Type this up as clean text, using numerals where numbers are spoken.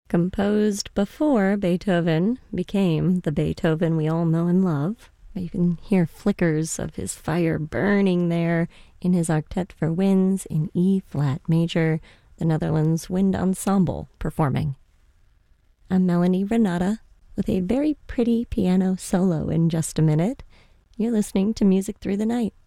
Composed before Beethoven became the Beethoven we all know and love. You can hear flickers of his fire burning there in his Octet for Winds in E-flat major, the Netherlands Wind Ensemble performing. I'm Melanie Renata with a very pretty piano solo in just a minute. You're listening to Music Through the Night.